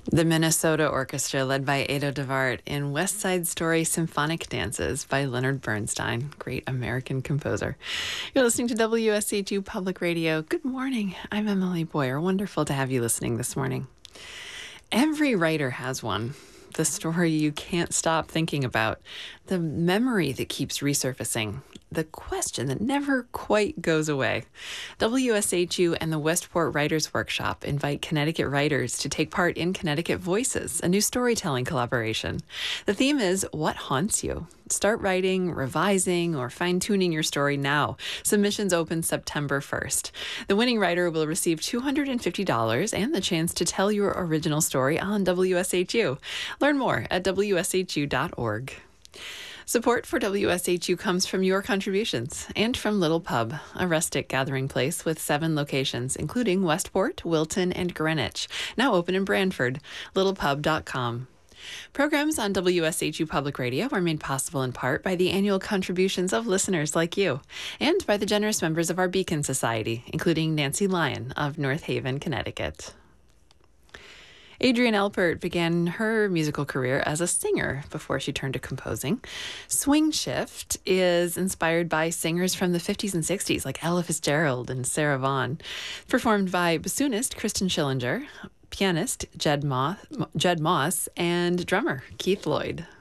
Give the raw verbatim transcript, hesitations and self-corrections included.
The Minnesota Orchestra, led by Ado DeVart, in West Side Story Symphonic Dances by Leonard Bernstein, great American composer. You're listening to W S H U Public Radio. Good morning. I'm Emily Boyer. Wonderful to have you listening this morning. Every writer has one. The story you can't stop thinking about, the memory that keeps resurfacing, the question that never quite goes away. W S H U and the Westport Writers Workshop invite Connecticut writers to take part in Connecticut Voices, a new storytelling collaboration. The theme is What Haunts You? Start writing, revising, or fine-tuning your story now. Submissions open September first. The winning writer will receive two hundred fifty dollars and the chance to tell your original story on W S H U. Learn more at W S H U dot org. Support for W S H U comes from your contributions and from Little Pub, a rustic gathering place with seven locations, including Westport, Wilton, and Greenwich, now open in Branford. little pub dot com. Programs on W S H U Public Radio are made possible in part by the annual contributions of listeners like you and by the generous members of our Beacon Society, including Nancy Lyon of North Haven, Connecticut. Adrienne Alpert began her musical career as a singer before she turned to composing. Swing Shift is inspired by singers from the fifties and sixties like Ella Fitzgerald and Sarah Vaughan, performed by bassoonist Kristen Schillinger, pianist Jed Moss, Jed Moss, and drummer Keith Lloyd.